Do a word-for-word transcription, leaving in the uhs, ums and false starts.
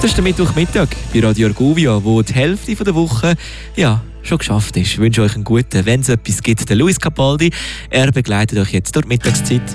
Das ist der Mittwochmittag bei Radio Argovia, wo die Hälfte der Woche ja, schon geschafft ist. Ich wünsche euch einen guten, wenn es etwas gibt. Der Luis Capaldi, er begleitet euch jetzt durch die Mittagszeit.